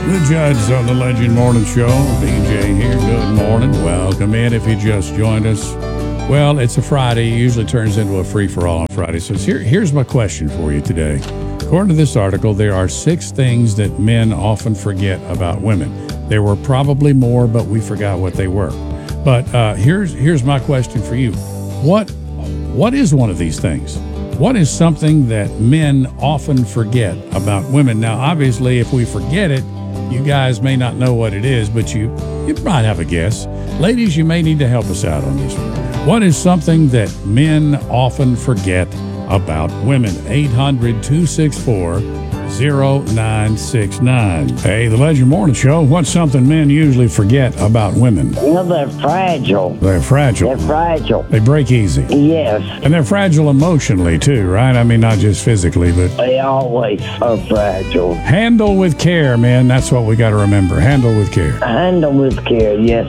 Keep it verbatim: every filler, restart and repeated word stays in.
The Judge on the Legend Morning Show. D J here. Good morning. Welcome in if you just joined us. Well, it's a Friday. It usually turns into a free-for-all on Friday. So here, here's my question for you today. According to this article, there are six things that men often forget about women. There were probably more, but we forgot what they were. But uh, here's here's my question for you. What What is one of these things? What is something that men often forget about women? Now, obviously, if we forget it, you guys may not know what it is, but you, you might have a guess. Ladies, you may need to help us out on this one. What is something that men often forget about women? eight hundred, two six four, zero nine six nine. Hey, the Legend Morning Show. What's something men usually forget about women? Well, they're fragile. They're fragile. They're fragile. They break easy. Yes, And they're fragile emotionally, too, right? I mean, not just physically, but they always are fragile. handle with care, man. That's what we got to remember. Handle with care. Handle with care, yes,